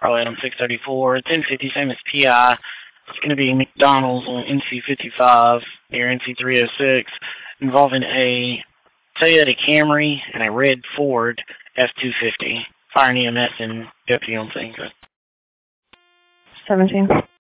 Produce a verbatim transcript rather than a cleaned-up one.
Probably on six thirty-four. ten fifty, same as P I. It's going to be McDonald's on N C fifty-five near N C three oh six, involving a Toyota Camry and a red Ford F two fifty. Fire and E M S and deputy on scene. seventeen.